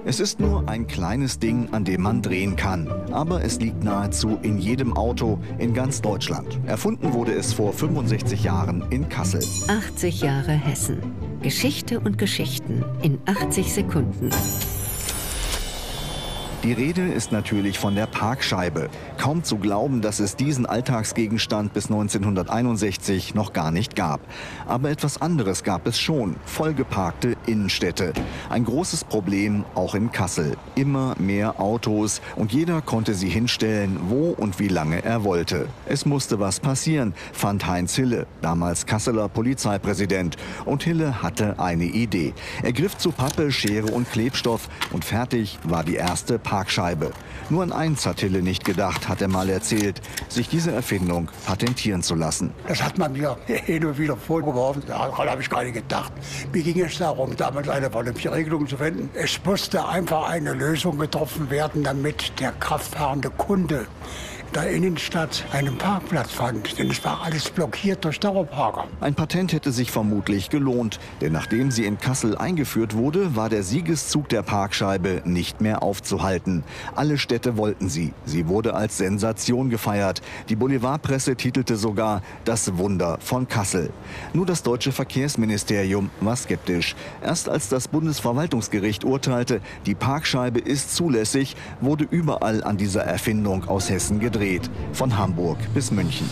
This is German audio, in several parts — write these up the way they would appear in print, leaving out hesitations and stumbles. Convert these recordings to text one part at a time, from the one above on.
Es ist nur ein kleines Ding, an dem man drehen kann. Aber es liegt nahezu in jedem Auto in ganz Deutschland. Erfunden wurde es vor 65 Jahren in Kassel. 80 Jahre Hessen. Geschichte und Geschichten in 80 Sekunden. Die Rede ist natürlich von der Parkscheibe. Kaum zu glauben, dass es diesen Alltagsgegenstand bis 1961 noch gar nicht gab. Aber etwas anderes gab es schon: vollgeparkte Innenstädte. Ein großes Problem auch in Kassel. Immer mehr Autos und jeder konnte sie hinstellen, wo und wie lange er wollte. Es musste was passieren, fand Heinz Hille, damals Kasseler Polizeipräsident. Und Hille hatte eine Idee. Er griff zu Pappe, Schere und Klebstoff und fertig war die erste Parkscheibe. Nur an eins hat Hille nicht gedacht, hat er mal erzählt: sich diese Erfindung patentieren zu lassen. Das hat man mir hin und wieder vorgeworfen. Daran habe ich gar nicht gedacht. Mir ging es darum, damals eine vernünftige Regelung zu finden. Es musste einfach eine Lösung getroffen werden, damit der kraftfahrende Kunde in der Innenstadt einen Parkplatz fand. Denn es war alles blockiert durch Dauerparker. Ein Patent hätte sich vermutlich gelohnt, denn nachdem sie in Kassel eingeführt wurde, war der Siegeszug der Parkscheibe nicht mehr aufzuhalten. Alle Städte wollten sie. Sie wurde als Sensation gefeiert. Die Boulevardpresse titelte sogar „Das Wunder von Kassel". Nur das deutsche Verkehrsministerium war skeptisch. Erst als das Bundesverwaltungsgericht urteilte, die Parkscheibe ist zulässig, wurde überall an dieser Erfindung aus Hessen gedreht. Von Hamburg bis München.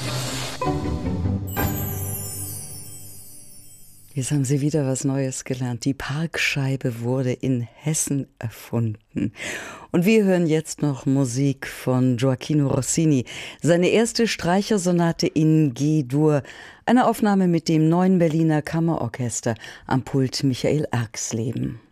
Jetzt haben Sie wieder was Neues gelernt. Die Parkscheibe wurde in Hessen erfunden. Und wir hören jetzt noch Musik von Gioachino Rossini. Seine erste Streichersonate in G-Dur. Eine Aufnahme mit dem Neuen Berliner Kammerorchester am Pult Michael Erxleben.